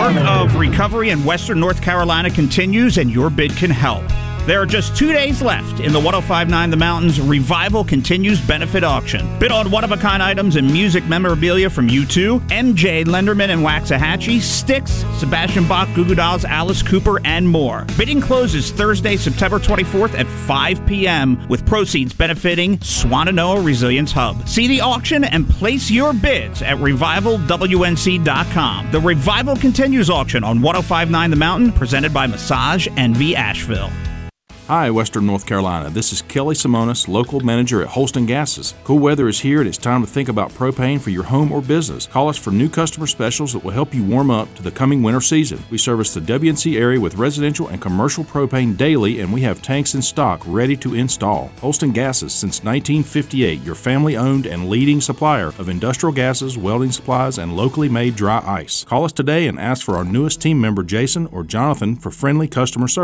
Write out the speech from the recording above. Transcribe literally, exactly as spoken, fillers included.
work of recovery in Western North Carolina continues, and your bid can help. There are just two days left in the ten fifty-nine The Mountains Revival Continues benefit auction. Bid on one-of-a-kind items and music memorabilia from U two, M J, Lenderman and Waxahachie, Styx, Sebastian Bach, Goo Goo Dolls, Alice Cooper, and more. Bidding closes Thursday, September twenty-fourth at five p.m. with proceeds benefiting Swannanoa Resilience Hub. See the auction and place your bids at revival w n c dot com. The Revival Continues auction on ten fifty-nine The Mountain, presented by Massage N V Asheville. Hi, Western North Carolina. This is Kelly Simonis, local manager at Holston Gases. Cool weather is here and it's time to think about propane for your home or business. Call us for new customer specials that will help you warm up to the coming winter season. We service the W N C area with residential and commercial propane daily, and we have tanks in stock ready to install. Holston Gases, since nineteen fifty-eight, your family-owned and leading supplier of industrial gases, welding supplies, and locally made dry ice. Call us today and ask for our newest team member, Jason or Jonathan, for friendly customer service.